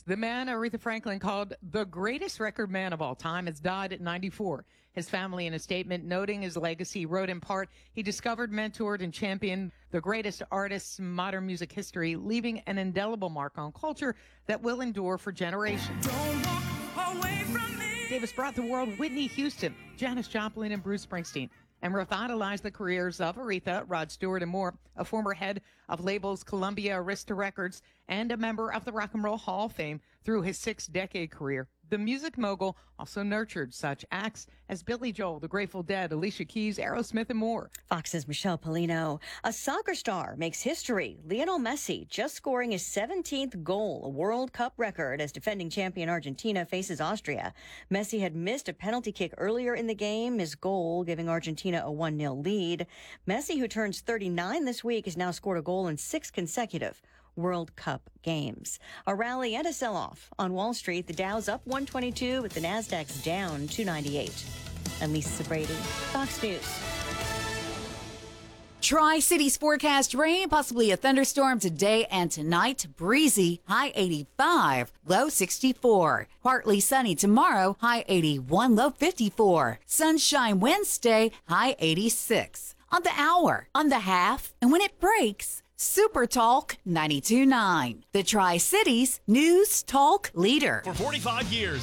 The man Aretha Franklin called the greatest record man of all time has died at 94. His family, in a statement noting his legacy, wrote in part, he discovered, mentored, and championed the greatest artists in modern music history, leaving an indelible mark on culture that will endure for generations. Don't walk away from me. Davis brought the world Whitney Houston, Janis Joplin, and Bruce Springsteen, and revitalized the careers of Aretha, Rod Stewart, and more. A former head of labels Columbia Arista Records and a member of the Rock and Roll Hall of Fame through his 6-decade career. The music mogul also nurtured such acts as Billy Joel, The Grateful Dead, Alicia Keys, Aerosmith, and more. Fox's Michelle Polino. A soccer star makes history. Lionel Messi just scoring his 17th goal, a World Cup record, as defending champion Argentina faces Austria. Messi had missed a penalty kick earlier in the game, his goal giving Argentina a 1-0 lead. Messi, who turns 39 this week, has now scored a goal in 6 consecutive World Cup games. A rally and a sell-off on Wall Street. The Dow's up 122, with the Nasdaq's down 298. I'm Lisa Brady, Fox News. Tri-Cities forecast rain, possibly a thunderstorm today and tonight. Breezy, high 85, low 64. Partly sunny tomorrow, high 81, low 54. Sunshine Wednesday, high 86. On the hour, on the half, and when it breaks, Super Talk 92.9, the Tri-Cities News Talk leader. For 45 years,